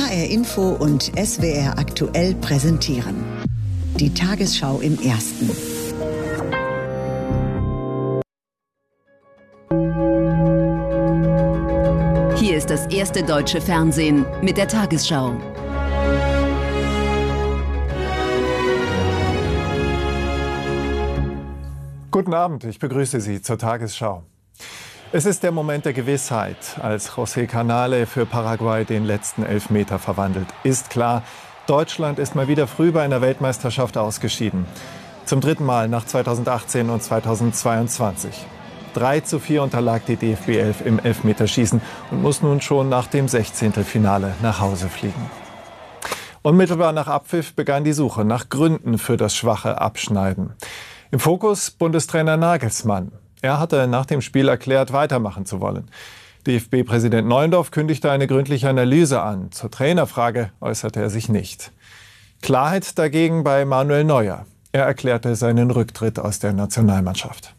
HR Info und SWR aktuell präsentieren. Die Tagesschau im Ersten. Hier ist das erste deutsche Fernsehen mit der Tagesschau. Guten Abend, ich begrüße Sie zur Tagesschau. Es ist der Moment der Gewissheit, als José Canale für Paraguay den letzten Elfmeter verwandelt. Ist klar, Deutschland ist mal wieder früh bei einer Weltmeisterschaft ausgeschieden. Zum dritten Mal nach 2018 und 2022. 3:4 unterlag die DFB 11 im Elfmeterschießen und muss nun schon nach dem 16. Finale nach Hause fliegen. Unmittelbar nach Abpfiff begann die Suche nach Gründen für das schwache Abschneiden. Im Fokus Bundestrainer Nagelsmann. Er hatte nach dem Spiel erklärt, weitermachen zu wollen. DFB-Präsident Neuendorf kündigte eine gründliche Analyse an. Zur Trainerfrage äußerte er sich nicht. Klarheit dagegen bei Manuel Neuer. Er erklärte seinen Rücktritt aus der Nationalmannschaft.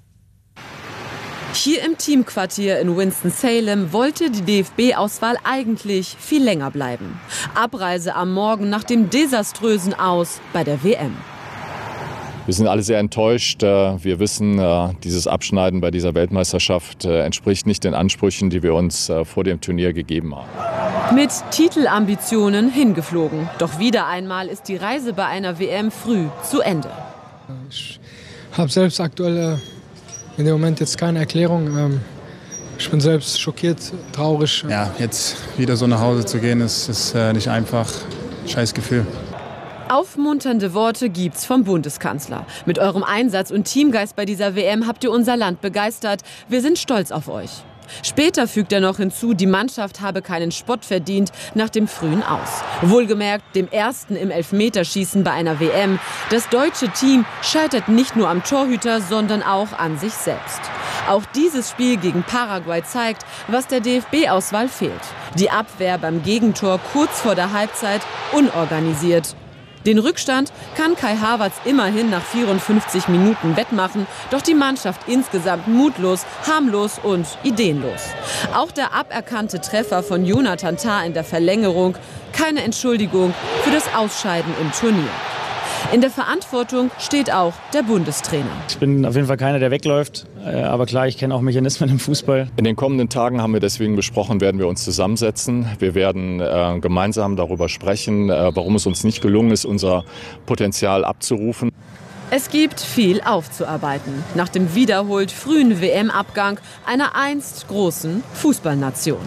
Hier im Teamquartier in Winston-Salem wollte die DFB-Auswahl eigentlich viel länger bleiben. Abreise am Morgen nach dem desaströsen Aus bei der WM. Wir sind alle sehr enttäuscht. Wir wissen, dieses Abschneiden bei dieser Weltmeisterschaft entspricht nicht den Ansprüchen, die wir uns vor dem Turnier gegeben haben. Mit Titelambitionen hingeflogen. Doch wieder einmal ist die Reise bei einer WM früh zu Ende. Ich habe selbst aktuell in dem Moment jetzt keine Erklärung. Ich bin selbst schockiert, traurig. Ja, jetzt wieder so nach Hause zu gehen, ist nicht einfach. Scheiß Gefühl. Aufmunternde Worte gibt's vom Bundeskanzler. Mit eurem Einsatz und Teamgeist bei dieser WM habt ihr unser Land begeistert. Wir sind stolz auf euch. Später fügt er noch hinzu, die Mannschaft habe keinen Spott verdient nach dem frühen Aus. Wohlgemerkt dem ersten im Elfmeterschießen bei einer WM. Das deutsche Team scheitert nicht nur am Torhüter, sondern auch an sich selbst. Auch dieses Spiel gegen Paraguay zeigt, was der DFB-Auswahl fehlt. Die Abwehr beim Gegentor kurz vor der Halbzeit unorganisiert. Den Rückstand kann Kai Havertz immerhin nach 54 Minuten wettmachen, doch die Mannschaft insgesamt mutlos, harmlos und ideenlos. Auch der aberkannte Treffer von Jonathan Tah in der Verlängerung, keine Entschuldigung für das Ausscheiden im Turnier. In der Verantwortung steht auch der Bundestrainer. Ich bin auf jeden Fall keiner, der wegläuft. Aber klar, ich kenne auch Mechanismen im Fußball. In den kommenden Tagen haben wir deswegen besprochen, werden wir uns zusammensetzen. Wir werden gemeinsam darüber sprechen, warum es uns nicht gelungen ist, unser Potenzial abzurufen. Es gibt viel aufzuarbeiten. Nach dem wiederholt frühen WM-Abgang einer einst großen Fußballnation.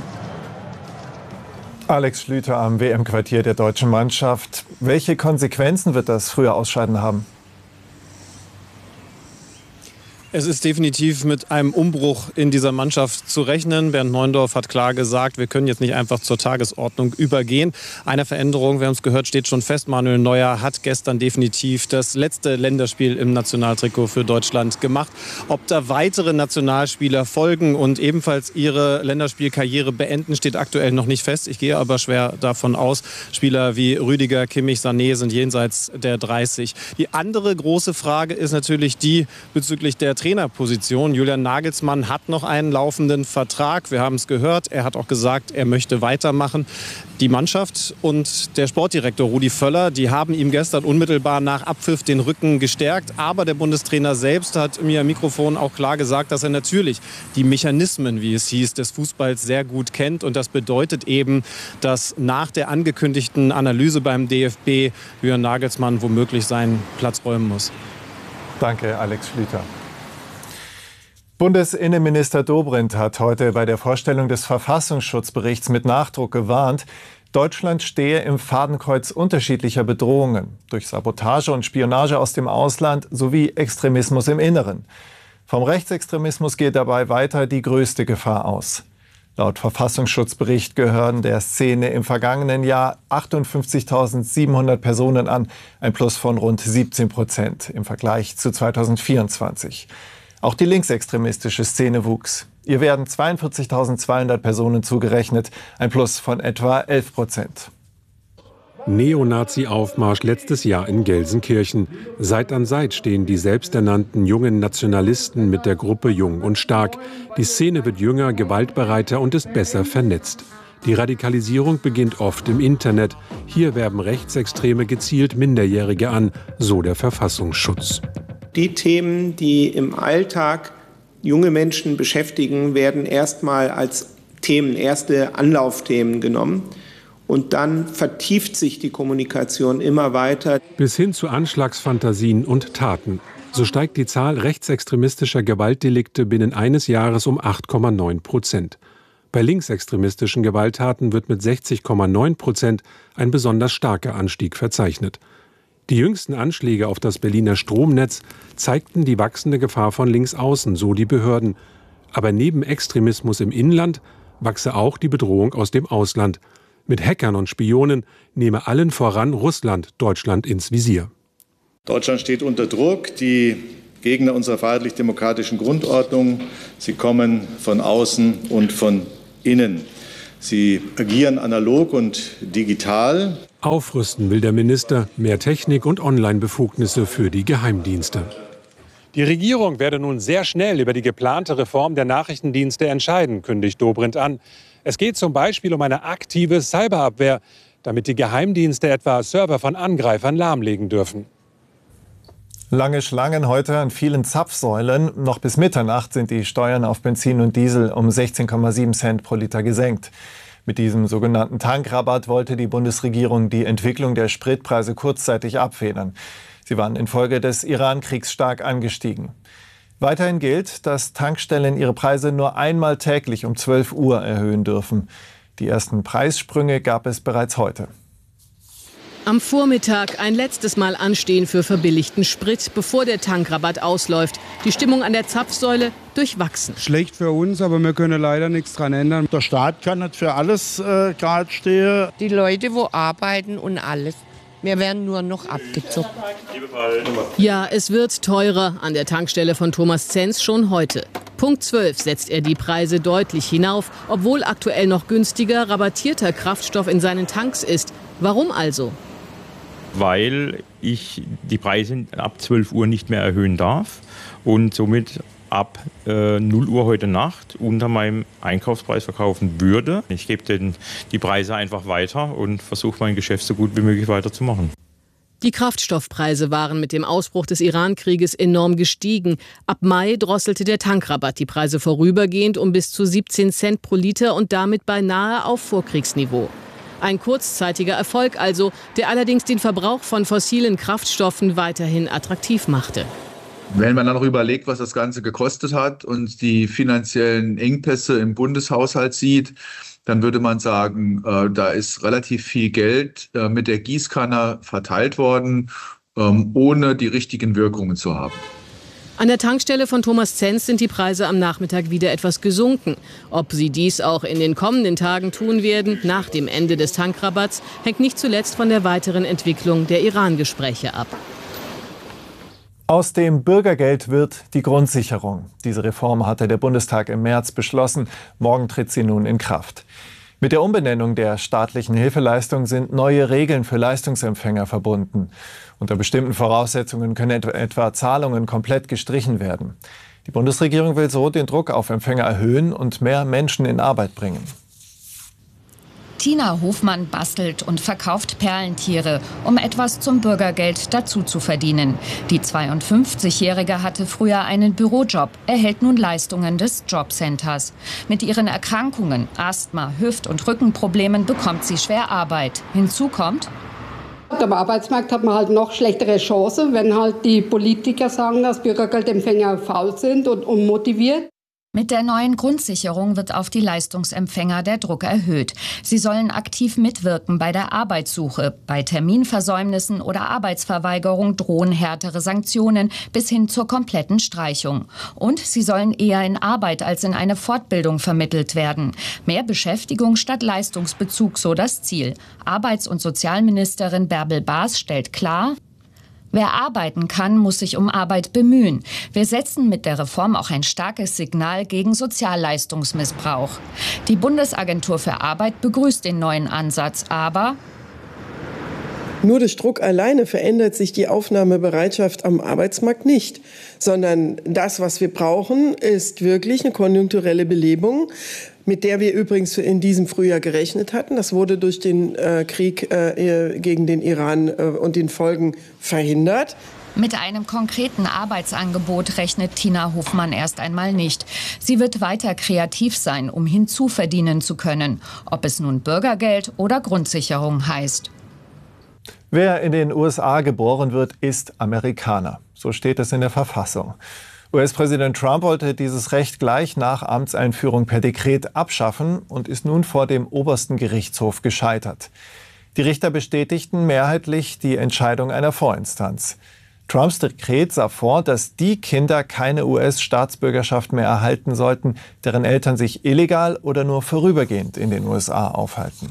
Alex Schlüter am WM-Quartier der deutschen Mannschaft. Welche Konsequenzen wird das frühe Ausscheiden haben? Es ist definitiv mit einem Umbruch in dieser Mannschaft zu rechnen. Bernd Neuendorf hat klar gesagt, wir können jetzt nicht einfach zur Tagesordnung übergehen. Eine Veränderung, wir haben es gehört, steht schon fest. Manuel Neuer hat gestern definitiv das letzte Länderspiel im Nationaltrikot für Deutschland gemacht. Ob da weitere Nationalspieler folgen und ebenfalls ihre Länderspielkarriere beenden, steht aktuell noch nicht fest. Ich gehe aber schwer davon aus, Spieler wie Rüdiger, Kimmich, Sané sind jenseits der 30. Die andere große Frage ist natürlich die bezüglich der Trainerposition. Julian Nagelsmann hat noch einen laufenden Vertrag. Wir haben es gehört. Er hat auch gesagt, er möchte weitermachen. Die Mannschaft und der Sportdirektor Rudi Völler, die haben ihm gestern unmittelbar nach Abpfiff den Rücken gestärkt. Aber der Bundestrainer selbst hat mir am Mikrofon auch klar gesagt, dass er natürlich die Mechanismen, wie es hieß, des Fußballs sehr gut kennt. Und das bedeutet eben, dass nach der angekündigten Analyse beim DFB Julian Nagelsmann womöglich seinen Platz räumen muss. Danke, Alex Schlüter. Bundesinnenminister Dobrindt hat heute bei der Vorstellung des Verfassungsschutzberichts mit Nachdruck gewarnt, Deutschland stehe im Fadenkreuz unterschiedlicher Bedrohungen durch Sabotage und Spionage aus dem Ausland sowie Extremismus im Inneren. Vom Rechtsextremismus geht dabei weiter die größte Gefahr aus. Laut Verfassungsschutzbericht gehören der Szene im vergangenen Jahr 58.700 Personen an, ein Plus von rund 17% im Vergleich zu 2024. Auch die linksextremistische Szene wuchs. Ihr werden 42.200 Personen zugerechnet, ein Plus von etwa 11%. Neonazi-Aufmarsch letztes Jahr in Gelsenkirchen. Seit an Seit stehen die selbsternannten jungen Nationalisten mit der Gruppe Jung und Stark. Die Szene wird jünger, gewaltbereiter und ist besser vernetzt. Die Radikalisierung beginnt oft im Internet. Hier werben Rechtsextreme gezielt Minderjährige an, so der Verfassungsschutz. Die Themen, die im Alltag junge Menschen beschäftigen, werden erstmal als Themen, erste Anlaufthemen genommen. Und dann vertieft sich die Kommunikation immer weiter. Bis hin zu Anschlagsfantasien und Taten. So steigt die Zahl rechtsextremistischer Gewaltdelikte binnen eines Jahres um 8,9%. Bei linksextremistischen Gewalttaten wird mit 60,9% ein besonders starker Anstieg verzeichnet. Die jüngsten Anschläge auf das Berliner Stromnetz zeigten die wachsende Gefahr von Linksaußen, so die Behörden. Aber neben Extremismus im Inland wachse auch die Bedrohung aus dem Ausland. Mit Hackern und Spionen nehme allen voran Russland Deutschland ins Visier. Deutschland steht unter Druck. Die Gegner unserer freiheitlich-demokratischen Grundordnung, sie kommen von außen und von innen. Sie agieren analog und digital. Aufrüsten will der Minister, mehr Technik und Online-Befugnisse für die Geheimdienste. Die Regierung werde nun sehr schnell über die geplante Reform der Nachrichtendienste entscheiden, kündigt Dobrindt an. Es geht zum Beispiel um eine aktive Cyberabwehr, damit die Geheimdienste etwa Server von Angreifern lahmlegen dürfen. Lange Schlangen heute an vielen Zapfsäulen. Noch bis Mitternacht sind die Steuern auf Benzin und Diesel um 16,7 Cent pro Liter gesenkt. Mit diesem sogenannten Tankrabatt wollte die Bundesregierung die Entwicklung der Spritpreise kurzzeitig abfedern. Sie waren infolge des Iran-Kriegs stark angestiegen. Weiterhin gilt, dass Tankstellen ihre Preise nur einmal täglich um 12 Uhr erhöhen dürfen. Die ersten Preissprünge gab es bereits heute. Am Vormittag ein letztes Mal anstehen für verbilligten Sprit, bevor der Tankrabatt ausläuft. Die Stimmung an der Zapfsäule durchwachsen. Schlecht für uns, aber wir können leider nichts dran ändern. Der Staat kann nicht für alles gerade stehen. Die Leute, wo arbeiten und alles. Wir werden nur noch abgezogen. Ja, es wird teurer an der Tankstelle von Thomas Zenz schon heute. Punkt 12 setzt er die Preise deutlich hinauf, obwohl aktuell noch günstiger, rabattierter Kraftstoff in seinen Tanks ist. Warum also? Weil ich die Preise ab 12 Uhr nicht mehr erhöhen darf und somit ab 0 Uhr heute Nacht unter meinem Einkaufspreis verkaufen würde. Ich gebe die Preise einfach weiter und versuche mein Geschäft so gut wie möglich weiterzumachen. Die Kraftstoffpreise waren mit dem Ausbruch des Iran-Krieges enorm gestiegen. Ab Mai drosselte der Tankrabatt die Preise vorübergehend um bis zu 17 Cent pro Liter und damit beinahe auf Vorkriegsniveau. Ein kurzzeitiger Erfolg also, der allerdings den Verbrauch von fossilen Kraftstoffen weiterhin attraktiv machte. Wenn man dann noch überlegt, was das Ganze gekostet hat und die finanziellen Engpässe im Bundeshaushalt sieht, dann würde man sagen, da ist relativ viel Geld mit der Gießkanne verteilt worden, ohne die richtigen Wirkungen zu haben. An der Tankstelle von Thomas Zenz sind die Preise am Nachmittag wieder etwas gesunken. Ob sie dies auch in den kommenden Tagen tun werden, nach dem Ende des Tankrabatts, hängt nicht zuletzt von der weiteren Entwicklung der Iran-Gespräche ab. Aus dem Bürgergeld wird die Grundsicherung. Diese Reform hatte der Bundestag im März beschlossen. Morgen tritt sie nun in Kraft. Mit der Umbenennung der staatlichen Hilfeleistung sind neue Regeln für Leistungsempfänger verbunden. Unter bestimmten Voraussetzungen können etwa Zahlungen komplett gestrichen werden. Die Bundesregierung will so den Druck auf Empfänger erhöhen und mehr Menschen in Arbeit bringen. Tina Hofmann bastelt und verkauft Perlentiere, um etwas zum Bürgergeld dazu zu verdienen. Die 52-Jährige hatte früher einen Bürojob, erhält nun Leistungen des Jobcenters. Mit ihren Erkrankungen, Asthma, Hüft- und Rückenproblemen bekommt sie schwer Arbeit. Hinzu kommt: Am Arbeitsmarkt hat man halt noch schlechtere Chancen, wenn halt die Politiker sagen, dass Bürgergeldempfänger faul sind und unmotiviert. Mit der neuen Grundsicherung wird auf die Leistungsempfänger der Druck erhöht. Sie sollen aktiv mitwirken bei der Arbeitssuche. Bei Terminversäumnissen oder Arbeitsverweigerung drohen härtere Sanktionen bis hin zur kompletten Streichung. Und sie sollen eher in Arbeit als in eine Fortbildung vermittelt werden. Mehr Beschäftigung statt Leistungsbezug, so das Ziel. Arbeits- und Sozialministerin Bärbel Baas stellt klar: Wer arbeiten kann, muss sich um Arbeit bemühen. Wir setzen mit der Reform auch ein starkes Signal gegen Sozialleistungsmissbrauch. Die Bundesagentur für Arbeit begrüßt den neuen Ansatz, aber nur durch Druck alleine verändert sich die Aufnahmebereitschaft am Arbeitsmarkt nicht, sondern das, was wir brauchen, ist wirklich eine konjunkturelle Belebung. mit der wir übrigens in diesem Frühjahr gerechnet hatten. Das wurde durch den Krieg gegen den Iran und den Folgen verhindert. Mit einem konkreten Arbeitsangebot rechnet Tina Hofmann erst einmal nicht. Sie wird weiter kreativ sein, um hinzuverdienen zu können, ob es nun Bürgergeld oder Grundsicherung heißt. Wer in den USA geboren wird, ist Amerikaner. So steht es in der Verfassung. US-Präsident Trump wollte dieses Recht gleich nach Amtseinführung per Dekret abschaffen und ist nun vor dem obersten Gerichtshof gescheitert. Die Richter bestätigten mehrheitlich die Entscheidung einer Vorinstanz. Trumps Dekret sah vor, dass die Kinder keine US-Staatsbürgerschaft mehr erhalten sollten, deren Eltern sich illegal oder nur vorübergehend in den USA aufhalten.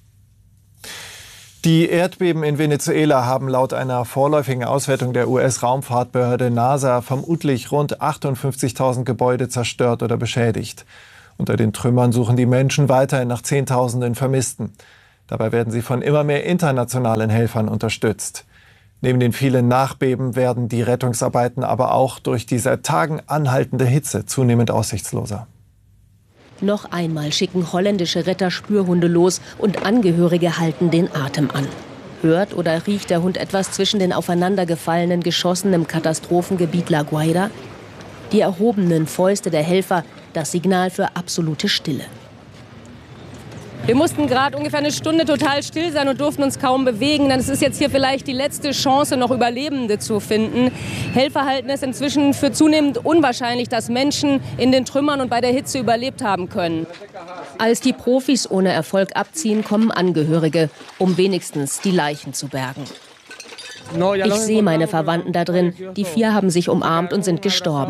Die Erdbeben in Venezuela haben laut einer vorläufigen Auswertung der US-Raumfahrtbehörde NASA vermutlich rund 58.000 Gebäude zerstört oder beschädigt. Unter den Trümmern suchen die Menschen weiterhin nach Zehntausenden Vermissten. Dabei werden sie von immer mehr internationalen Helfern unterstützt. Neben den vielen Nachbeben werden die Rettungsarbeiten aber auch durch die seit Tagen anhaltende Hitze zunehmend aussichtsloser. Noch einmal schicken holländische Retter Spürhunde los und Angehörige halten den Atem an. Hört oder riecht der Hund etwas zwischen den aufeinandergefallenen Geschossen im Katastrophengebiet La Guaira? Die erhobenen Fäuste der Helfer, das Signal für absolute Stille. Wir mussten gerade ungefähr eine Stunde total still sein und durften uns kaum bewegen. Denn es ist jetzt hier vielleicht die letzte Chance, noch Überlebende zu finden. Helfer halten es inzwischen für zunehmend unwahrscheinlich, dass Menschen in den Trümmern und bei der Hitze überlebt haben können. Als die Profis ohne Erfolg abziehen, kommen Angehörige, um wenigstens die Leichen zu bergen. Ich sehe meine Verwandten da drin. Die 4 haben sich umarmt und sind gestorben.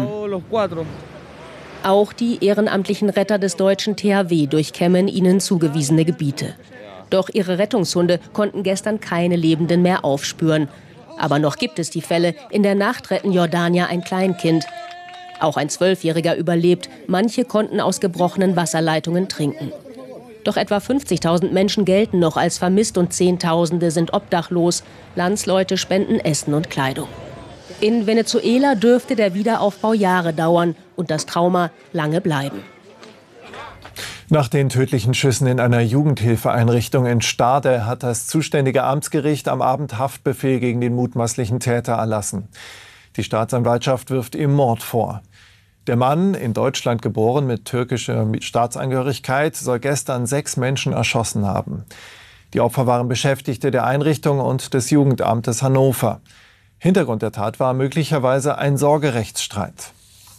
Auch die ehrenamtlichen Retter des deutschen THW durchkämmen ihnen zugewiesene Gebiete. Doch ihre Rettungshunde konnten gestern keine Lebenden mehr aufspüren. Aber noch gibt es die Fälle. In der Nacht retten Jordanier ein Kleinkind. Auch ein 12-Jähriger überlebt. Manche konnten aus gebrochenen Wasserleitungen trinken. Doch etwa 50.000 Menschen gelten noch als vermisst und Zehntausende sind obdachlos. Landsleute spenden Essen und Kleidung. In Venezuela dürfte der Wiederaufbau Jahre dauern und das Trauma lange bleiben. Nach den tödlichen Schüssen in einer Jugendhilfeeinrichtung in Stade hat das zuständige Amtsgericht am Abend Haftbefehl gegen den mutmaßlichen Täter erlassen. Die Staatsanwaltschaft wirft ihm Mord vor. Der Mann, in Deutschland geboren mit türkischer Staatsangehörigkeit, soll gestern 6 Menschen erschossen haben. Die Opfer waren Beschäftigte der Einrichtung und des Jugendamtes Hannover. Hintergrund der Tat war möglicherweise ein Sorgerechtsstreit.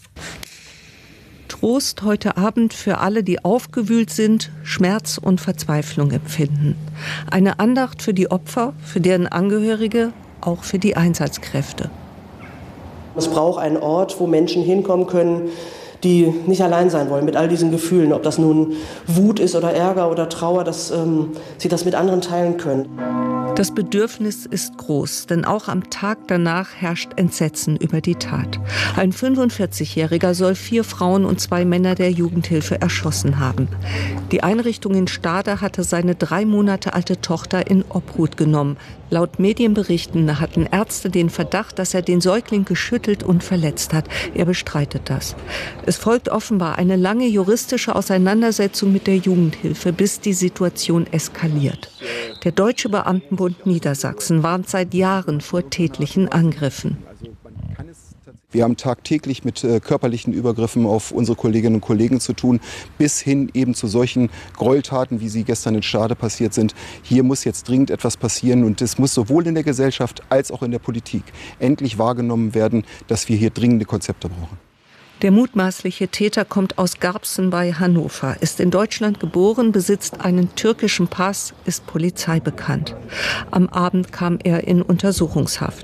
Trost heute Abend für alle, die aufgewühlt sind, Schmerz und Verzweiflung empfinden. Eine Andacht für die Opfer, für deren Angehörige, auch für die Einsatzkräfte. Es braucht einen Ort, wo Menschen hinkommen können, die nicht allein sein wollen mit all diesen Gefühlen. Ob das nun Wut ist oder Ärger oder Trauer, dass sie das mit anderen teilen können. Das Bedürfnis ist groß, denn auch am Tag danach herrscht Entsetzen über die Tat. Ein 45-Jähriger soll 4 Frauen und 2 Männer der Jugendhilfe erschossen haben. Die Einrichtung in Stade hatte seine 3 Monate alte Tochter in Obhut genommen. Laut Medienberichten hatten Ärzte den Verdacht, dass er den Säugling geschüttelt und verletzt hat. Er bestreitet das. Es folgt offenbar eine lange juristische Auseinandersetzung mit der Jugendhilfe, bis die Situation eskaliert. Der Deutsche Beamtenbund Niedersachsen warnt seit Jahren vor tätlichen Angriffen. Wir haben tagtäglich mit körperlichen Übergriffen auf unsere Kolleginnen und Kollegen zu tun, bis hin eben zu solchen Gräueltaten, wie sie gestern in Stade passiert sind. Hier muss jetzt dringend etwas passieren und es muss sowohl in der Gesellschaft als auch in der Politik endlich wahrgenommen werden, dass wir hier dringende Konzepte brauchen. Der mutmaßliche Täter kommt aus Garbsen bei Hannover, ist in Deutschland geboren, besitzt einen türkischen Pass, ist Polizei bekannt. Am Abend kam er in Untersuchungshaft.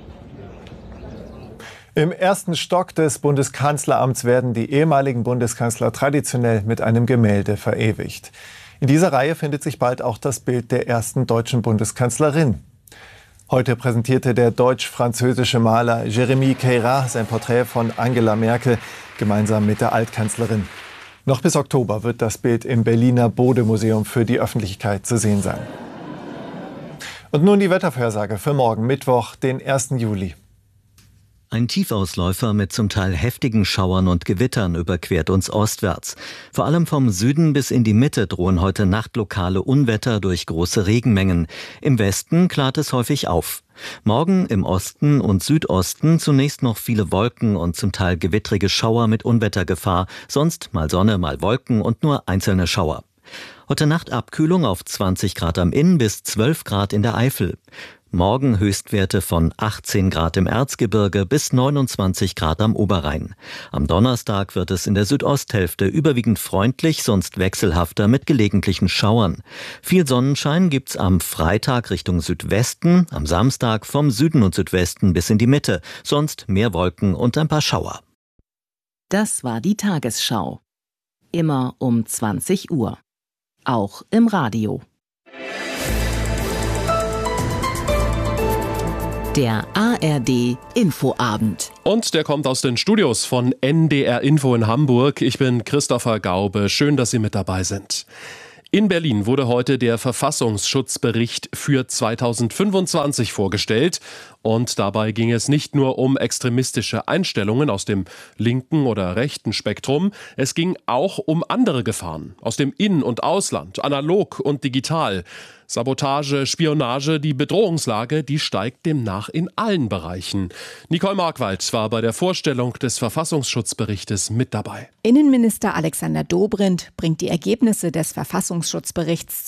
Im ersten Stock des Bundeskanzleramts werden die ehemaligen Bundeskanzler traditionell mit einem Gemälde verewigt. In dieser Reihe findet sich bald auch das Bild der ersten deutschen Bundeskanzlerin. Heute präsentierte der deutsch-französische Maler Jérémy Queyras sein Porträt von Angela Merkel gemeinsam mit der Altkanzlerin. Noch bis Oktober wird das Bild im Berliner Bode-Museum für die Öffentlichkeit zu sehen sein. Und nun die Wettervorhersage für morgen, Mittwoch, den 1. Juli. Ein Tiefausläufer mit zum Teil heftigen Schauern und Gewittern überquert uns ostwärts. Vor allem vom Süden bis in die Mitte drohen heute Nacht lokale Unwetter durch große Regenmengen. Im Westen klart es häufig auf. Morgen im Osten und Südosten zunächst noch viele Wolken und zum Teil gewittrige Schauer mit Unwettergefahr. Sonst mal Sonne, mal Wolken und nur einzelne Schauer. Heute Nacht Abkühlung auf 20 Grad am Inn bis 12 Grad in der Eifel. Morgen Höchstwerte von 18 Grad im Erzgebirge bis 29 Grad am Oberrhein. Am Donnerstag wird es in der Südosthälfte überwiegend freundlich, sonst wechselhafter mit gelegentlichen Schauern. Viel Sonnenschein gibt's am Freitag Richtung Südwesten, am Samstag vom Süden und Südwesten bis in die Mitte, sonst mehr Wolken und ein paar Schauer. Das war die Tagesschau. Immer um 20 Uhr. Auch im Radio. Der ARD Infoabend. Und der kommt aus den Studios von NDR Info in Hamburg. Ich bin Christopher Gaube. Schön, dass Sie mit dabei sind. In Berlin wurde heute der Verfassungsschutzbericht für 2025 vorgestellt. Und dabei ging es nicht nur um extremistische Einstellungen aus dem linken oder rechten Spektrum. Es ging auch um andere Gefahren aus dem In- und Ausland, analog und digital. Sabotage, Spionage, die Bedrohungslage, die steigt demnach in allen Bereichen. Nicole Markwald war bei der Vorstellung des Verfassungsschutzberichtes mit dabei. Innenminister Alexander Dobrindt bringt die Ergebnisse des Verfassungsschutzberichts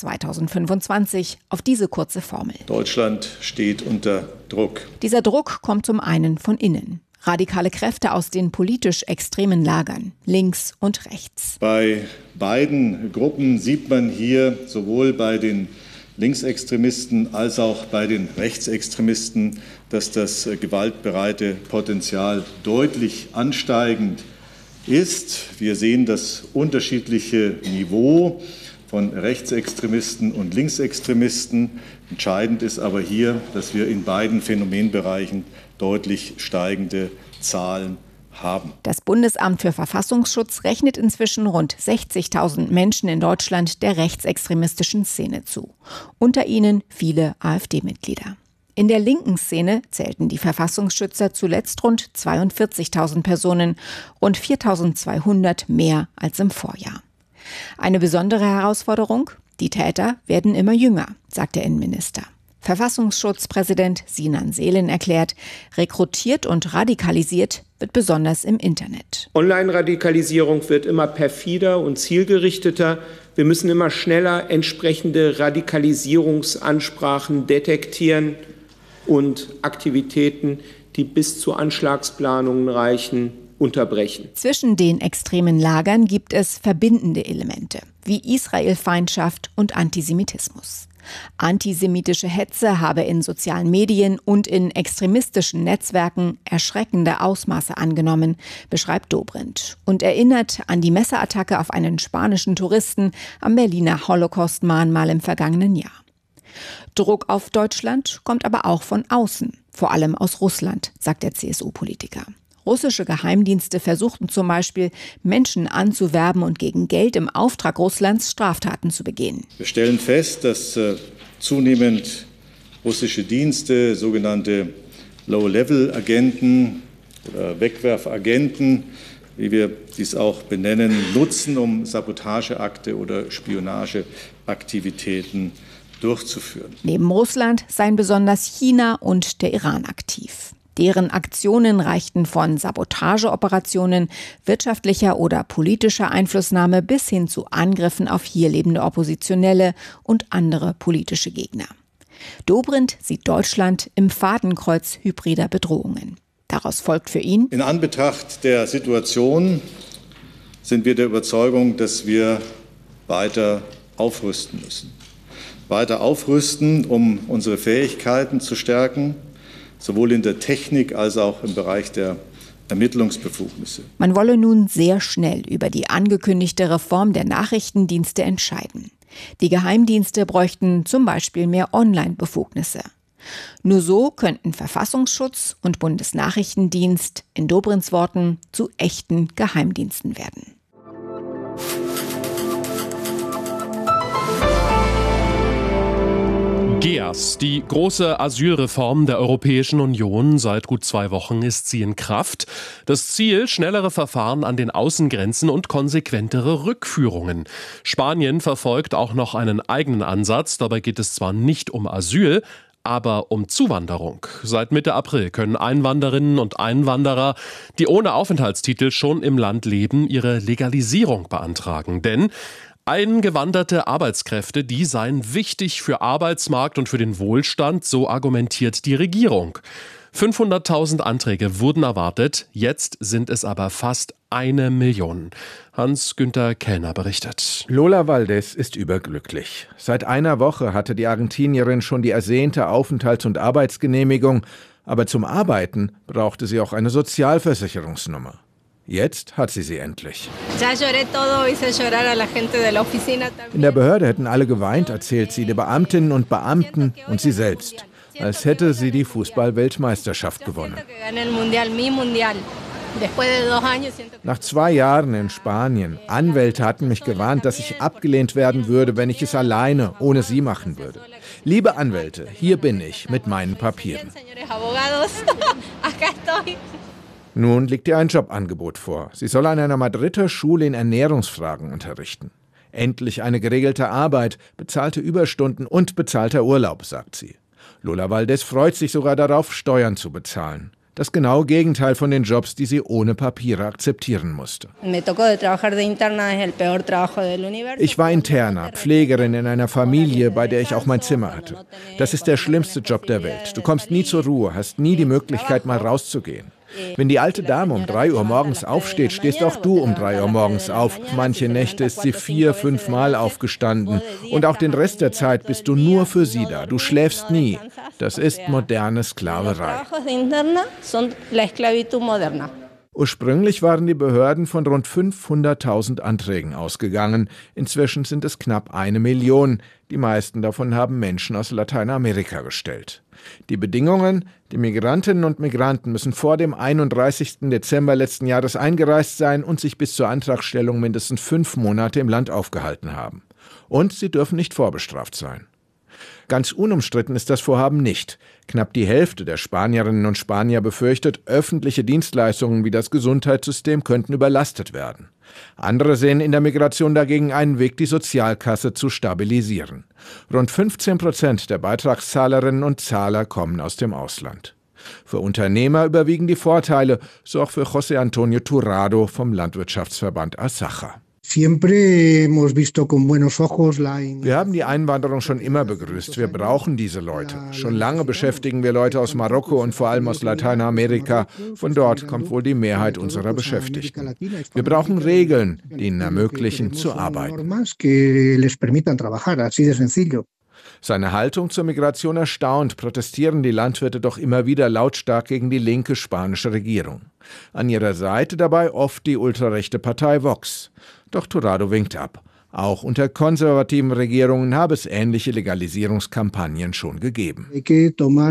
2025 auf diese kurze Formel. Deutschland steht unter Druck. Dieser Druck kommt zum einen von innen. Radikale Kräfte aus den politisch extremen Lagern, links und rechts. Bei beiden Gruppen sieht man hier sowohl bei den Linksextremisten als auch bei den Rechtsextremisten, dass das gewaltbereite Potenzial deutlich ansteigend ist. Wir sehen das unterschiedliche Niveau von Rechtsextremisten und Linksextremisten. Entscheidend ist aber hier, dass wir in beiden Phänomenbereichen deutlich steigende Zahlen haben. Das Bundesamt für Verfassungsschutz rechnet inzwischen rund 60.000 Menschen in Deutschland der rechtsextremistischen Szene zu. Unter ihnen viele AfD-Mitglieder. In der linken Szene zählten die Verfassungsschützer zuletzt rund 42.000 Personen, rund 4.200 mehr als im Vorjahr. Eine besondere Herausforderung? Die Täter werden immer jünger, sagt der Innenminister. Verfassungsschutzpräsident Sinan Selin erklärt, rekrutiert und radikalisiert wird besonders im Internet. Online-Radikalisierung wird immer perfider und zielgerichteter. Wir müssen immer schneller entsprechende Radikalisierungsansprachen detektieren und Aktivitäten, die bis zu Anschlagsplanungen reichen, unterbrechen. Zwischen den extremen Lagern gibt es verbindende Elemente, wie Israelfeindschaft und Antisemitismus. Antisemitische Hetze habe in sozialen Medien und in extremistischen Netzwerken erschreckende Ausmaße angenommen, beschreibt Dobrindt und erinnert an die Messerattacke auf einen spanischen Touristen am Berliner Holocaust-Mahnmal im vergangenen Jahr. Druck auf Deutschland kommt aber auch von außen, vor allem aus Russland, sagt der CSU-Politiker. Russische Geheimdienste versuchten zum Beispiel, Menschen anzuwerben und gegen Geld im Auftrag Russlands Straftaten zu begehen. Wir stellen fest, dass zunehmend russische Dienste, sogenannte Low-Level-Agenten oder Wegwerfagenten, wie wir dies auch benennen, nutzen, um Sabotageakte oder Spionageaktivitäten durchzuführen. Neben Russland seien besonders China und der Iran aktiv. Deren Aktionen reichten von Sabotageoperationen, wirtschaftlicher oder politischer Einflussnahme bis hin zu Angriffen auf hier lebende Oppositionelle und andere politische Gegner. Dobrindt sieht Deutschland im Fadenkreuz hybrider Bedrohungen. Daraus folgt für ihn: In Anbetracht der Situation sind wir der Überzeugung, dass wir weiter aufrüsten müssen. Weiter aufrüsten, um unsere Fähigkeiten zu stärken, sowohl in der Technik als auch im Bereich der Ermittlungsbefugnisse. Man wolle nun sehr schnell über die angekündigte Reform der Nachrichtendienste entscheiden. Die Geheimdienste bräuchten zum Beispiel mehr Online-Befugnisse. Nur so könnten Verfassungsschutz und Bundesnachrichtendienst in Dobrindts Worten zu echten Geheimdiensten werden. GEAS, die große Asylreform der Europäischen Union. Seit gut 2 Wochen ist sie in Kraft. Das Ziel: schnellere Verfahren an den Außengrenzen und konsequentere Rückführungen. Spanien verfolgt auch noch einen eigenen Ansatz. Dabei geht es zwar nicht um Asyl, aber um Zuwanderung. Seit Mitte April können Einwanderinnen und Einwanderer, die ohne Aufenthaltstitel schon im Land leben, ihre Legalisierung beantragen. Denn eingewanderte Arbeitskräfte, die seien wichtig für Arbeitsmarkt und für den Wohlstand, so argumentiert die Regierung. 500.000 Anträge wurden erwartet, jetzt sind es aber fast 1 Million. Hans-Günther Kellner berichtet. Lola Valdez ist überglücklich. Seit einer Woche hatte die Argentinierin schon die ersehnte Aufenthalts- und Arbeitsgenehmigung, aber zum Arbeiten brauchte sie auch eine Sozialversicherungsnummer. Jetzt hat sie endlich. In der Behörde hätten alle geweint, erzählt sie, die Beamtinnen und Beamten und sie selbst. Als hätte sie die Fußball-Weltmeisterschaft gewonnen. Nach 2 Jahren in Spanien, Anwälte hatten mich gewarnt, dass ich abgelehnt werden würde, wenn ich es alleine, ohne sie machen würde. Liebe Anwälte, hier bin ich mit meinen Papieren. Nun liegt ihr ein Jobangebot vor. Sie soll an einer Madrider Schule in Ernährungsfragen unterrichten. Endlich eine geregelte Arbeit, bezahlte Überstunden und bezahlter Urlaub, sagt sie. Lola Valdez freut sich sogar darauf, Steuern zu bezahlen. Das genaue Gegenteil von den Jobs, die sie ohne Papiere akzeptieren musste. Ich war Interna, Pflegerin in einer Familie, bei der ich auch mein Zimmer hatte. Das ist der schlimmste Job der Welt. Du kommst nie zur Ruhe, hast nie die Möglichkeit, mal rauszugehen. Wenn die alte Dame um 3 Uhr morgens aufsteht, stehst auch du um 3 Uhr morgens auf. Manche Nächte ist sie 4, 5 Mal aufgestanden. Und auch den Rest der Zeit bist du nur für sie da. Du schläfst nie. Das ist moderne Sklaverei. Ursprünglich waren die Behörden von rund 500.000 Anträgen ausgegangen. Inzwischen sind es knapp 1 Million. Die meisten davon haben Menschen aus Lateinamerika gestellt. Die Bedingungen: die Migrantinnen und Migranten müssen vor dem 31. Dezember letzten Jahres eingereist sein und sich bis zur Antragstellung mindestens 5 Monate im Land aufgehalten haben. Und sie dürfen nicht vorbestraft sein. Ganz unumstritten ist das Vorhaben nicht. Knapp die Hälfte der Spanierinnen und Spanier befürchtet, öffentliche Dienstleistungen wie das Gesundheitssystem könnten überlastet werden. Andere sehen in der Migration dagegen einen Weg, die Sozialkasse zu stabilisieren. Rund 15% der Beitragszahlerinnen und Zahler kommen aus dem Ausland. Für Unternehmer überwiegen die Vorteile, so auch für José Antonio Turrado vom Landwirtschaftsverband Asaja. Wir haben die Einwanderung schon immer begrüßt. Wir brauchen diese Leute. Schon lange beschäftigen wir Leute aus Marokko und vor allem aus Lateinamerika. Von dort kommt wohl die Mehrheit unserer Beschäftigten. Wir brauchen Regeln, die ihnen ermöglichen, zu arbeiten. Seine Haltung zur Migration erstaunt, protestieren die Landwirte doch immer wieder lautstark gegen die linke spanische Regierung. An ihrer Seite dabei oft die ultrarechte Partei Vox. Doch Turrado winkt ab. Auch unter konservativen Regierungen habe es ähnliche Legalisierungskampagnen schon gegeben. Wir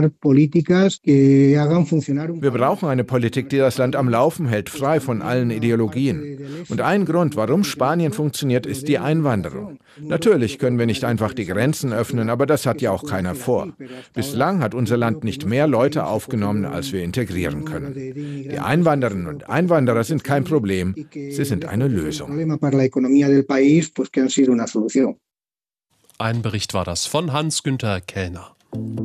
brauchen eine Politik, die das Land am Laufen hält, frei von allen Ideologien. Und ein Grund, warum Spanien funktioniert, ist die Einwanderung. Natürlich können wir nicht einfach die Grenzen öffnen, aber das hat ja auch keiner vor. Bislang hat unser Land nicht mehr Leute aufgenommen, als wir integrieren können. Die Einwanderinnen und Einwanderer sind kein Problem, sie sind eine Lösung. Ein Bericht war das von Hans-Günther Kellner.